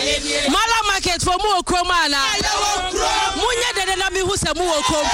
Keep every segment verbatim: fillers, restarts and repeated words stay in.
Mala market for mu okroma na. Munye dede na mi hu se mu okom.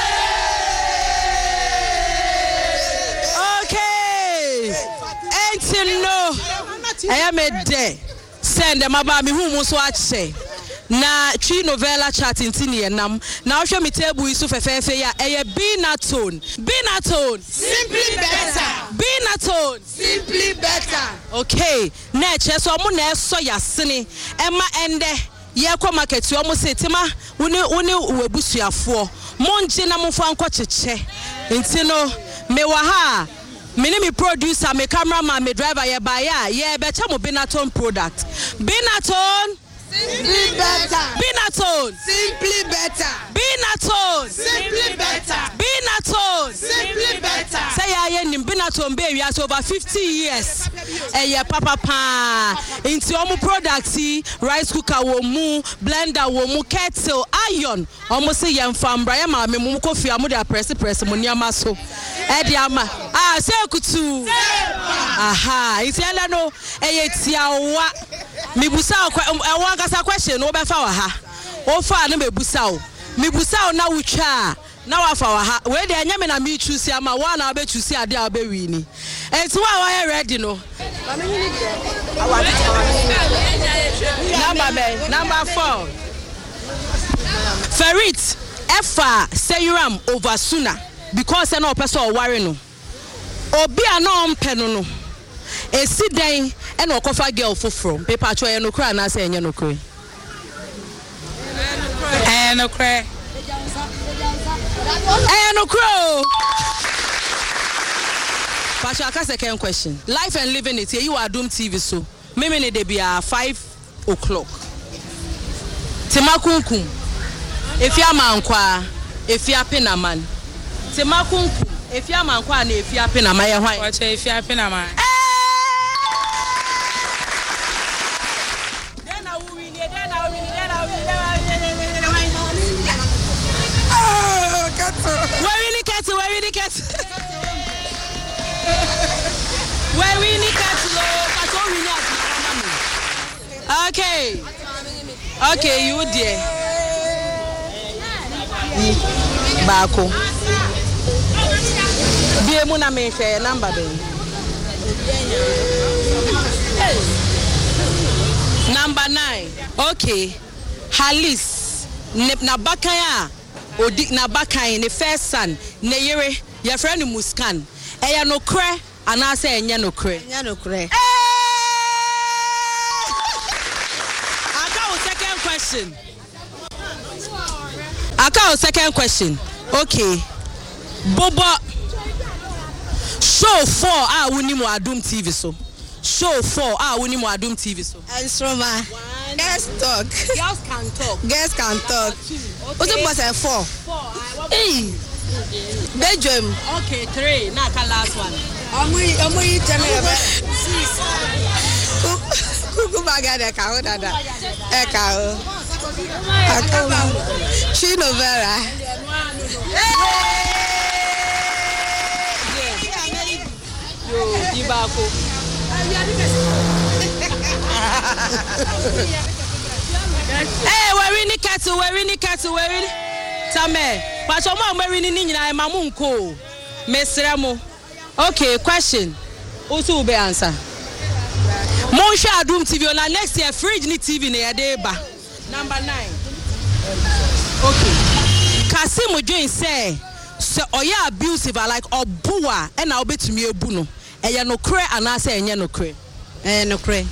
Okay. Enti no. I am a day. Send them about me who must watch say. Na Chi Novella chat in Tini and Nam. Now show me table is so fefe ya. A Binatone. Binatone. Simply better. Binatone. Simply better. Okay. Nature so mune so yasini. Emma ende. Yako market you almost say Tima. Uni uni webusia for. Monji na mufo anko cheche. Intino mewaha. Me name producer, me cameraman, me driver, yeah, buy yeah, yeah, better mo Binatone product. Binatone. Simply better. Binatone. Simply better. Binatone. Simply better. Binatone. Simply better. Say I am in Binatone baby has over fifty years. Eh yeah papa pa. Into omu products rice cooker wo mu, blender wo mu, kettle, iron. Almost say yam fam bra ma me mu kofi amu dey press press mo niama so. Eh di ama. Ah say kutu. Aha, it's yalla no eh tiawa. Mi busa e kasa question no be fa wa ha o fa na me busa o mi busa o na wutwa na wa fa wa ha we de anya me na me choose ama wa na be choose ade a be wi ni enti wa wa ready no number be number four Ferit Efa Serum over sooner because na person o worry no obi ana o mpe no no esi den e na okofa girl foforo paper cho ye no kra na say enye no kra eh no kra eh no kra Pasha ka second question life and living it you are Doom T V so me me dey be five o'clock Timakunkum efia mankwa efia penaman Timakunkum efia mankwa na efia penama ye hwan wacha efia penama Where really cat? Where really cat? Where really cat? Okay. Okay, you dear. Bako. Dear Muna may share number then. Number nine. Okay. Halis. Na bakaya. Odik na bakan ne first son ne yere your friend Muskan eya no kre anase enya no kre Enya no kre Aka o second question Aka o second question okay Bobo show four ah woni mo Adum T V so show four ah woni mo Adum T V so Enstroma Girls talk. Girls can talk. Girls can talk. What's the person four? Four. Hey. Belgium. Okay, three. Now the last one. Amoy, amoy, tell six. Kuku baga de kao dada. E kao. Akoma. Chi Novella. Yo, Ibako. Hey, we're in the cattle, we're in the cattle, we're in Tame. But your mom, we're in the Nina, Mamunko. Miss Ramo. Okay, question. Also, will be answer. Monsha Adum T V on next year, fridge ni T V near Deba. Number nine. Okay. Kasim Ujin say, so, oh, yeah, abusive, like Obua, and I'll be to me a buno. And you no cray, and I say, and you no cray. Eh, no cray.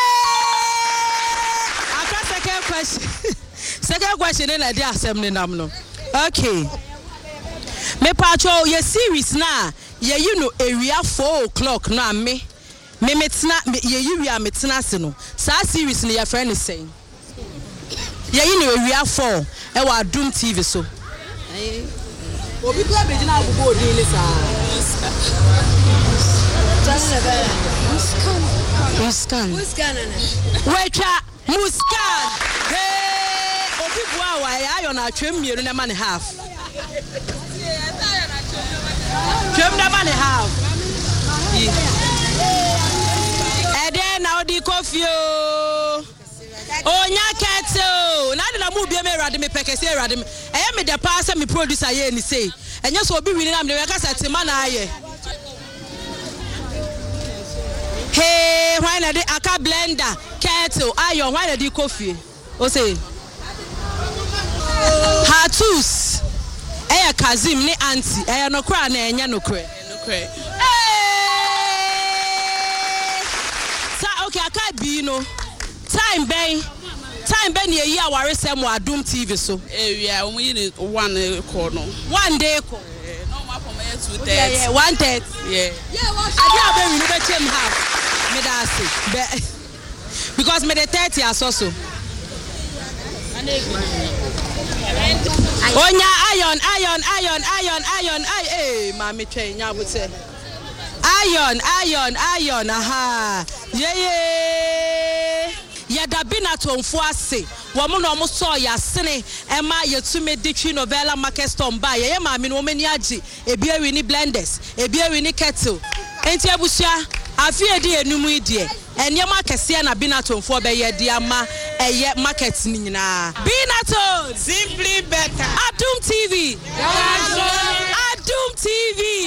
Second question. Second question in a day assembly namno. Okay. Me patrol your series na ye you know area four o'clock na me. Me metna ye you we are metna se no. Sa series ni your friend is saying. Ye you know area four e wa Doom T V so. Eh. Obi kwa be jina abugo din le sa. Muskan. Muskan. Muskan na. Wecha Muskan. Hey, obi bua wa ya yo na twem mienu na man half. Twem na man half. E dey na odi coffee o. Onya kettle. Na de na mu bia me Awurade me pekese Awurade me. Eye me de pa se me producer ye ni say. Enye so obi wini na me ka say tema na aye. Hey, why na de aka blender, kettle, iron, why na de coffee? O say. Hatus. Eye Kazim ni auntie. Eye no kra na enya no kra. No kra. Sa okay, aka bi no. Time ben. Time ben ye ya ware sem wa Adum T V so. Eh we are we one call no. One day call. No ma for me two thirty. Yeah, yeah, one thirty. Yeah. Yeah, what? I dey be we no be chem half. Me da say. Because me the thirty asoso. Onya iron, iron, iron, iron, iron, iron. Eh, mama twen nya bote. Iron, iron, iron. Aha. Yeah, yeah. Yada bina tonfo ase. Wo mo no mo so ya sene e ma yetume ditwi novella market store ba ye ma me no mani agi ebi awi ni blenders ebi awi ni kettle enti abusua afi edi enum idie enyema kese na binatonfo be ye di ama eye market ni nyina binaton Simply better. Adum T V Adum T V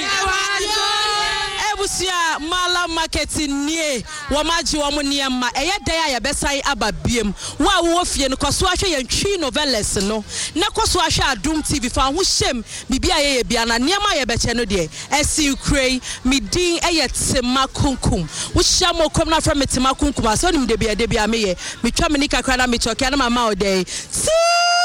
ebusia mala market nie wo maji wo mo niema eye dan ya besan aba biem wa wo fie no koso ahwe ye ntwi novellas no na koso ahwe Adum T V fa ho hyem bibia ye ye bia na niema ye beche no de esi krei midin eye tema kunkum wo hya mo kom na fra metima kunkum aso nim de bia de bia me ye metwa me ni kakra na me chokia na mama o dey